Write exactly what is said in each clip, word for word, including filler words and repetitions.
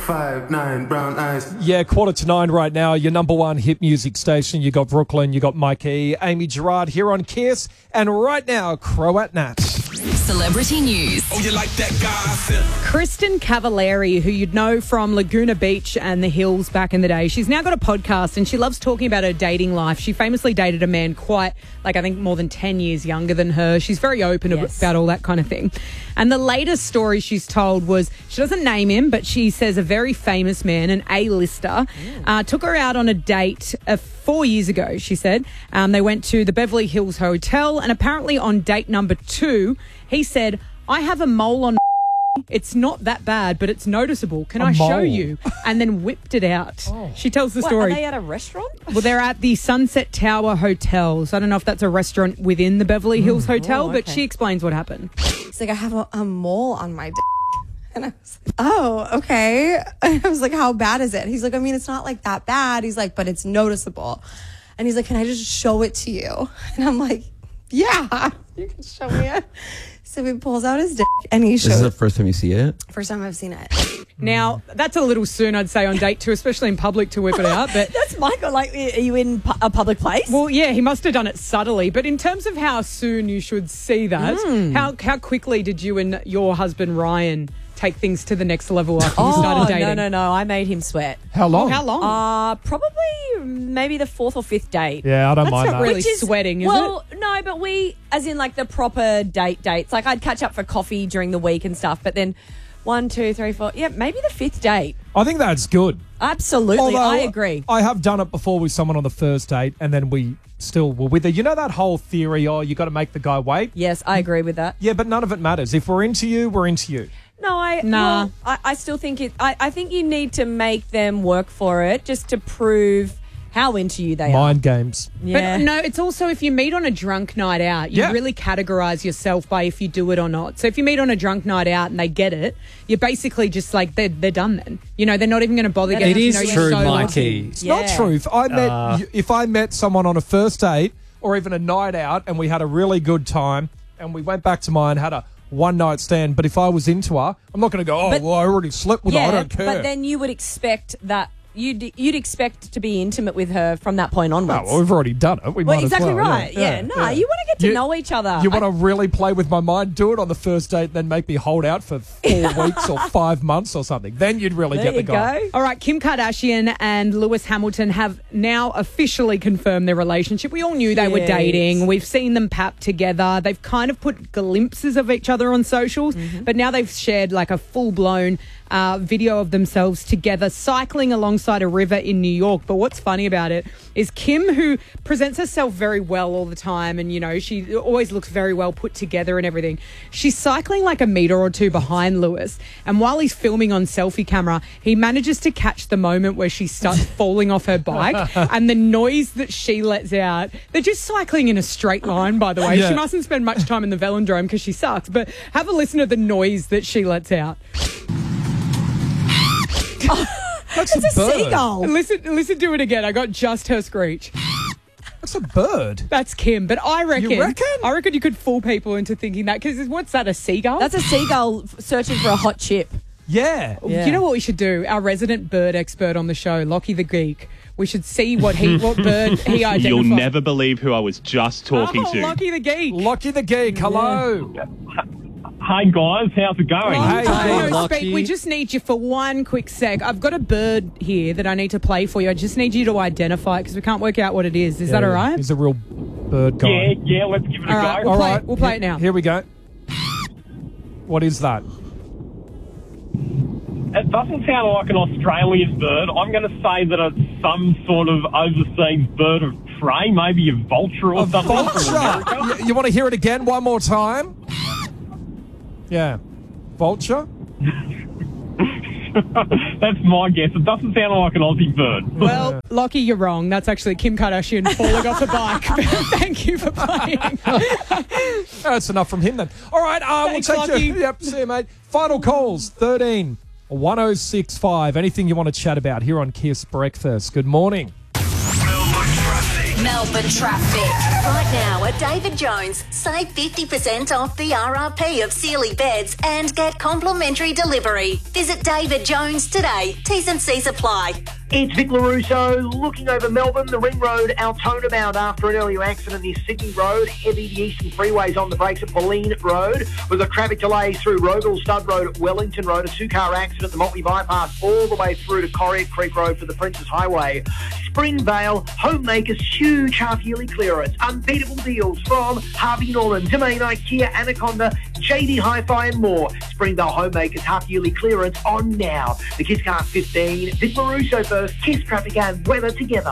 five, nine, brown eyes. Yeah, quarter to nine right now. Your number one hit music station. You got Brooklyn, you got Mike E, Amy Gerard here on Kiss, and right now, Crow at Nat. Celebrity news. Oh, you like that gossip? Kristin Cavallari, who you'd know from Laguna Beach and The Hills back in the day, she's now got a podcast and she loves talking about her dating life. She famously dated a man quite, like I think more than ten years younger than her. She's very open Yes. about all that kind of thing. And the latest story she's told was, she doesn't name him, but she says a very famous man, an A-lister, uh, took her out on a date uh, four years ago, she said. Um, they went to the Beverly Hills Hotel, and apparently on date number two, he said, I have a mole on it's not that bad, but it's noticeable. Can A I show mole? you? And then whipped it out. Oh. She tells the What, story. are they at a restaurant? Well, they're at the Sunset Tower Hotel. So I don't know if that's a restaurant within the Beverly Hills Hotel, Oh, but okay. she explains what happened. He's like, I have a, a mole on my dick. And I was like, oh, okay. I was like, how bad is it? He's like, I mean, it's not like that bad. He's like, but it's noticeable. And he's like, can I just show it to you? And I'm like, yeah, you can show me it. So he pulls out his dick and he This is shows the first time you see it? First time I've seen it. Now, that's a little soon, I'd say, on date two, especially in public to whip it out. But That's Michael. Like, are you in pu- a public place? well, yeah, he must have done it subtly. But in terms of how soon you should see that, Hmm. how how quickly did you and your husband Ryan take things to the next level after you oh, started dating? no, no, no. I made him sweat. How long? How long? Uh, probably maybe the fourth or fifth date. Yeah, I don't That's mind not that. really Which is- sweating, is well, no, but we, as in like the proper date dates, like I'd catch up for coffee during the week and stuff, but then one, two, three, four, yeah, maybe the fifth date. I think that's good. Absolutely, Although, I agree. I have done it before with someone on the first date, and then we still were with her. You know that whole theory, oh, you got to make the guy wait? Yes, I agree with that. Yeah, but none of it matters. If we're into you, we're into you. No, I Nah. well, I, I still think it. I, I think you need to make them work for it, just to prove how into you they Mind games. are. Yeah. But no, it's also if you meet on a drunk night out, you Yeah. really categorize yourself by if you do it or not. So if you meet on a drunk night out and they get it, you're basically just like, they're, they're done then. You know, they're not even going to bother It getting It to is know you true, so well. Mikey. It's Yeah. not truth. I met Uh. if I met someone on a first date or even a night out and we had a really good time and we went back to mine, had a one night stand, but if I was into her, I'm not going to go, oh, But- well, I already slept with her. I don't care. but then you would expect that you'd you'd expect to be intimate with her from that point no, onwards. well, we've already done it. We well, might as exactly well, right. Yeah, no, you want to get to You- know each other. You want to really play with my mind? Do it on the first date, then make me hold out for four weeks or five months or something. Then you'd really There get the you guy. go. All right, Kim Kardashian and Lewis Hamilton have now officially confirmed their relationship. We all knew they were Yes. dating. We've seen them pap together. They've kind of put glimpses of each other on socials, Mm-hmm. but now they've shared like a full-blown uh, video of themselves together cycling alongside a river in New York. But what's funny about it is Kim, who presents herself very well all the time, and, you know, she always looks very well put together and everything. She's cycling like a metre or two behind Lewis, and while he's filming on selfie camera, he manages to catch the moment where she starts falling off her bike and the noise that she lets out. They're just cycling in a straight line, by the way. Yeah. She mustn't spend much time in the velodrome because she sucks, but have a listen to the noise that she lets out. That's a, It's a bird. seagull. And listen, listen to it again. I got just her screech. That's a bird. That's Kim, but I reckon, reckon? I reckon you could fool people into thinking that, because what's that, a seagull? That's a seagull f- searching for a hot chip. Yeah. Yeah. You know what we should do? Our resident bird expert on the show, Lockie the Geek. We should see what he, what bird he identified. You'll never believe who I was just talking oh, to. Lockie the Geek. Lucky the geek. Hello. Hi guys, how's it going? Long Hey, time hey, no Lockie. speak. We just need you for one quick sec. I've got a bird here that I need to play for you. I just need you to identify it because we can't work out what it is. Is that all right? He's a real bird guy. Yeah, yeah, let's give it a All right, go. we'll All play, right. we'll play it now. Here we go. What is that? It doesn't sound like an Australian bird. I'm going to say that it's some sort of overseas bird of prey, maybe a vulture or A something. from vulture. America. you, you want to hear it again one more time? Yeah. Vulture? That's my guess. It doesn't sound like an Aussie bird. Well, Lockie, you're wrong. That's actually Kim Kardashian falling off a bike. Thank you for playing. That's enough from him then. All right, uh, Thanks, we'll take Lockie. you. Yep, see you, mate. Final calls, thirteen one oh six five. Anything you want to chat about here on Kiss Breakfast. Good morning. Melbourne traffic. Right now at David Jones, save fifty percent off the R R P of Sealy beds and get complimentary delivery. Visit David Jones today. T's and C's apply. It's Vic LaRusso looking over Melbourne, the Ring Road, Altona bound after an earlier accident near Sydney Road. Heavy the eastern freeways on the brakes at Pauline Road. We've got traffic delays through Rogel Stud Road at Wellington Road. A two-car accident, the Motley Bypass, all the way through to Corrier Creek Road for the Princess Highway. Springvale, Homemakers, huge half-yearly clearance. Unbeatable deals from Harvey Norman, Domain, IKEA, Anaconda, J D Hi-Fi and more. Springvale Homemakers half-yearly clearance on now. The Kiss Car fifteen. Vic LaRusso first. Kiss traffic and weather together.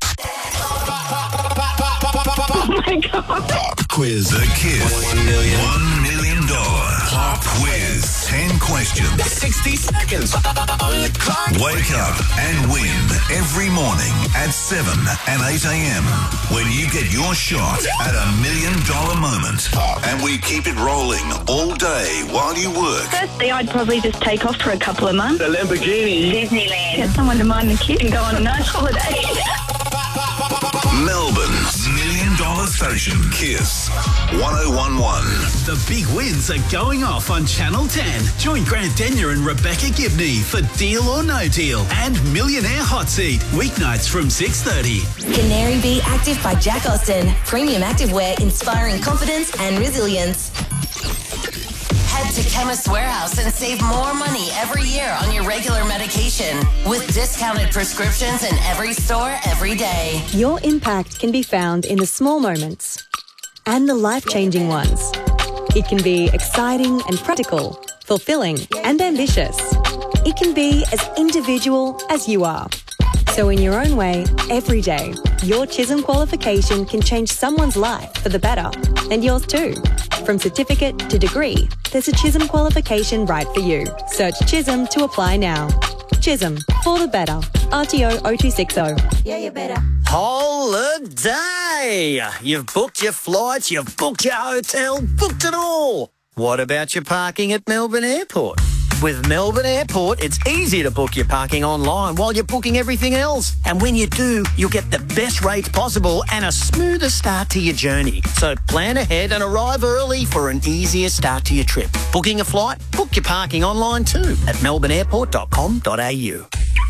Oh my God. Pop quiz. The Kiss. One million. One million dollar pop quiz. Ten questions. sixty seconds. Wake up and win every morning at seven and eight a.m. when you get your shot at a million dollar moment. And we keep it rolling all day while you work. Firstly, I'd probably just take off for a couple of months. A Lamborghini. Disneyland. Get someone to mind the kid and go on a nice holiday. Melbourne's million dollar station, Kiss one oh one one. The big wins are going off on Channel ten. Join Grant Denyer and Rebecca Gibney for Deal or No Deal and Millionaire Hot Seat, weeknights from six thirty. Canary Bee Active by Jack Austin. Premium activewear inspiring confidence and resilience. Head to Chemist Warehouse and save more money every year on your regular medication with discounted prescriptions in every store every day. Your impact can be found in the small moments and the life-changing ones. It can be exciting and practical, fulfilling and ambitious. It can be as individual as you are. So in your own way, every day, your Chisholm qualification can change someone's life for the better, and yours too. From certificate to degree, there's a Chisholm qualification right for you. Search Chisholm to apply now. Chisholm, for the better. R T O oh two six oh. Yeah, you better. Holiday! You've booked your flights, you've booked your hotel, booked it all. What about your parking at Melbourne Airport? With Melbourne Airport, it's easy to book your parking online while you're booking everything else. And when you do, you'll get the best rates possible and a smoother start to your journey. So plan ahead and arrive early for an easier start to your trip. Booking a flight? Book your parking online too at melbourne airport dot com dot a u.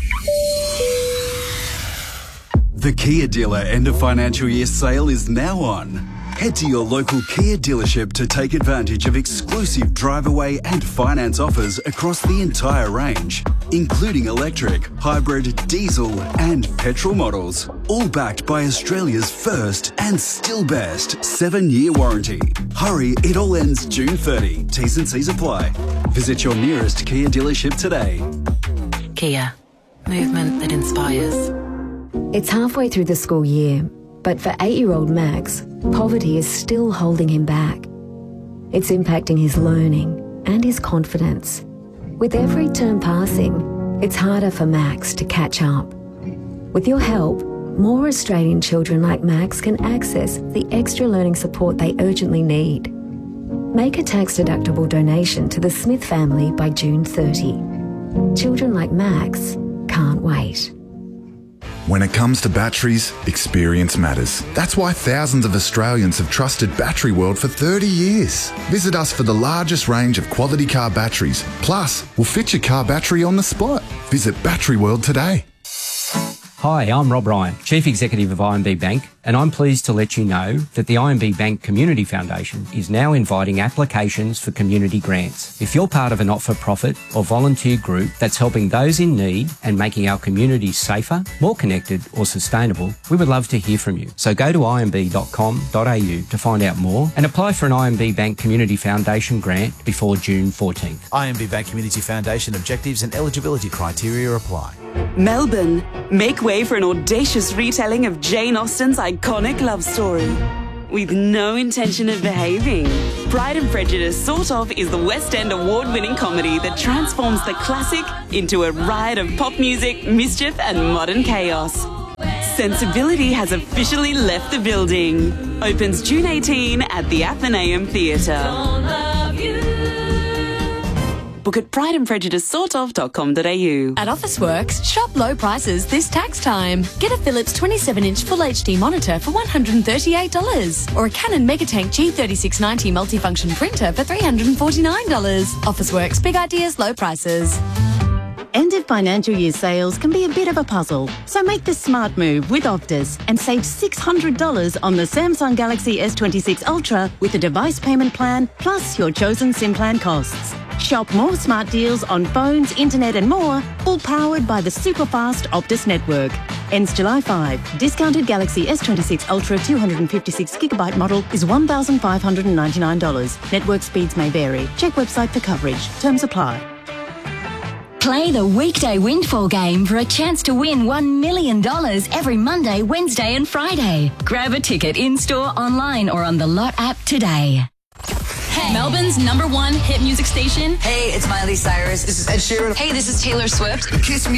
The Kia dealer end of financial year sale is now on. Head to your local Kia dealership to take advantage of exclusive drive-away and finance offers across the entire range, including electric, hybrid, diesel and petrol models, all backed by Australia's first and still best seven-year warranty. Hurry, it all ends June thirtieth. T's and C's apply. Visit your nearest Kia dealership today. Kia. Movement that inspires. It's halfway through the school year, but for eight-year-old Max, poverty is still holding him back. It's impacting his learning and his confidence. With every term passing, it's harder for Max to catch up. With your help, more Australian children like Max can access the extra learning support they urgently need. Make a tax-deductible donation to the Smith family by June thirtieth. Children like Max can't wait. When it comes to batteries, experience matters. That's why thousands of Australians have trusted Battery World for thirty years. Visit us for the largest range of quality car batteries. Plus, we'll fit your car battery on the spot. Visit Battery World today. Hi, I'm Rob Ryan, Chief Executive of I M B Bank, and I'm pleased to let you know that the I M B Bank Community Foundation is now inviting applications for community grants. If you're part of a not-for-profit or volunteer group that's helping those in need and making our communities safer, more connected or sustainable, we would love to hear from you. So go to i m b dot com dot a u to find out more and apply for an I M B Bank Community Foundation grant before June fourteenth. I M B Bank Community Foundation objectives and eligibility criteria apply. Melbourne, make way for an audacious retelling of Jane Austen's iconic love story. With no intention of behaving, Pride and Prejudice sort of is the West End award-winning comedy that transforms the classic into a riot of pop music, mischief and modern chaos. Sensibility has officially left the building. Opens June eighteenth at the Athenaeum Theatre. Book at pride and prejudice sort of dot com dot a u. At Officeworks, shop low prices this tax time. Get a Philips twenty-seven inch Full H D monitor for one hundred thirty-eight dollars or a Canon Megatank G thirty-six ninety multifunction printer for three hundred forty-nine dollars. Officeworks, big ideas, low prices. End of financial year sales can be a bit of a puzzle, so make the smart move with Optus and save six hundred dollars on the Samsung Galaxy S twenty-six Ultra with a device payment plan plus your chosen SIM plan costs. Shop more smart deals on phones, internet and more, all powered by the super fast Optus network. Ends July fifth. Discounted Galaxy S twenty-six Ultra two hundred fifty-six gigabyte model is one thousand five hundred ninety-nine dollars. Network speeds may vary. Check website for coverage. Terms apply. Play the weekday windfall game for a chance to win one million dollars every Monday, Wednesday and Friday. Grab a ticket in-store, online or on the Lot app today. Hey, Melbourne's number one hit music station. Hey, it's Miley Cyrus. This is Ed Sheeran. Hey, this is Taylor Swift. Kiss Me